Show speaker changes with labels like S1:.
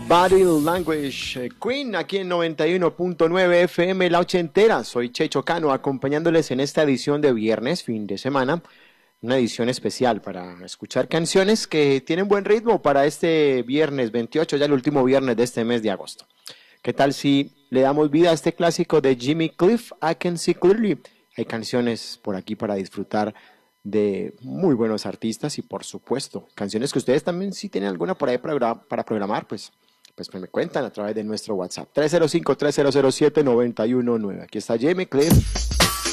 S1: Body Language, Queen, aquí en 91.9 FM, La Ochentera. Soy Checho Cano, acompañándoles en esta edición de viernes, fin de semana. Una edición especial para escuchar canciones que tienen buen ritmo para este viernes 28, ya el último viernes de este mes de agosto. ¿Qué tal si le damos vida a este clásico de Jimmy Cliff, I Can See Clearly? Hay canciones por aquí para disfrutar de muy buenos artistas y, por supuesto, canciones que ustedes también, si tienen alguna por ahí para programar, pues me cuentan a través de nuestro WhatsApp 305-3007-919. Aquí está Jimmy Cliff.